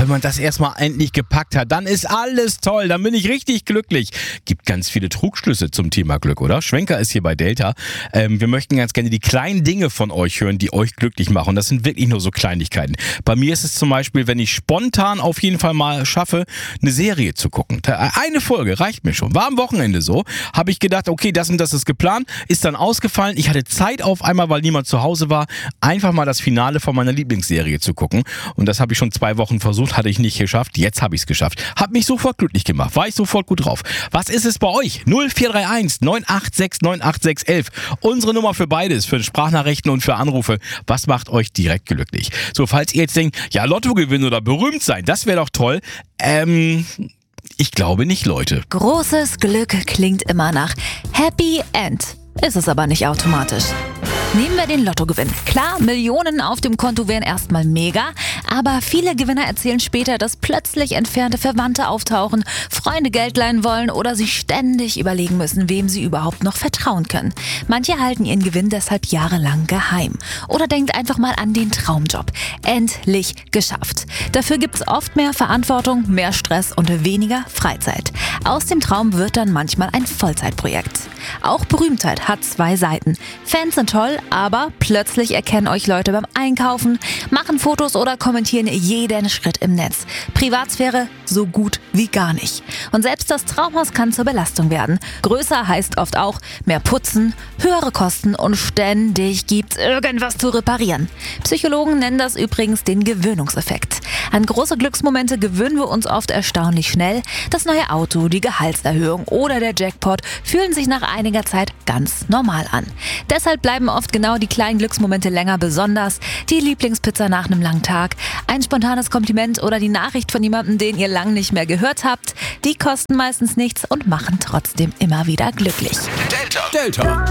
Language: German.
wenn man das erstmal endlich gepackt hat, dann ist alles toll, dann bin ich richtig glücklich. Gibt ganz viele Trugschlüsse zum Thema Glück, oder? Schwenker ist hier bei Delta. Wir möchten ganz gerne die kleinen Dinge von euch hören, die euch glücklich machen. Und das sind wirklich nur so Kleinigkeiten. Bei mir ist es zum Beispiel, wenn ich spontan auf jeden Fall mal schaffe, eine Serie zu gucken. Eine Folge reicht mir schon. War am Wochenende so. Habe ich gedacht, okay, das und das ist geplant. Ist dann ausgefallen. Ich hatte Zeit auf einmal, weil niemand zu Hause war, einfach mal das Finale von meiner Lieblingsserie zu gucken. Und das habe ich schon 2 Wochen versucht, hatte ich nicht geschafft. Jetzt habe ich es geschafft. Hat mich sofort glücklich gemacht. War ich sofort gut drauf. Was ist es bei euch? 0431 986 98611. Unsere Nummer für beides, für Sprachnachrichten und für Anrufe. Was macht euch direkt glücklich? So, falls ihr jetzt denkt, ja, Lotto gewinnen oder berühmt sein, das wäre doch toll. Ich glaube nicht, Leute. Großes Glück klingt immer nach Happy End. Ist es aber nicht automatisch. Nehmen wir den Lottogewinn. Klar, Millionen auf dem Konto wären erstmal mega, aber viele Gewinner erzählen später, dass plötzlich entfernte Verwandte auftauchen, Freunde Geld leihen wollen oder sie ständig überlegen müssen, wem sie überhaupt noch vertrauen können. Manche halten ihren Gewinn deshalb jahrelang geheim. Oder denkt einfach mal an den Traumjob. Endlich geschafft. Dafür gibt's oft mehr Verantwortung, mehr Stress und weniger Freizeit. Aus dem Traum wird dann manchmal ein Vollzeitprojekt. Auch Berühmtheit hat 2 Seiten. Fans sind toll, aber plötzlich erkennen euch Leute beim Einkaufen, machen Fotos oder kommentieren jeden Schritt im Netz. Privatsphäre so gut wie gar nicht. Und selbst das Traumhaus kann zur Belastung werden. Größer heißt oft auch mehr putzen, höhere Kosten und ständig gibt's irgendwas zu reparieren. Psychologen nennen das übrigens den Gewöhnungseffekt. An große Glücksmomente gewöhnen wir uns oft erstaunlich schnell. Das neue Auto, die Gehaltserhöhung oder der Jackpot fühlen sich nach einiger Zeit ganz normal an. Deshalb bleiben oft genau die kleinen Glücksmomente länger besonders. Die Lieblingspizza nach einem langen Tag, ein spontanes Kompliment oder die Nachricht von jemandem, den ihr lang nicht mehr gehört habt. Die kosten meistens nichts und machen trotzdem immer wieder glücklich. Delta.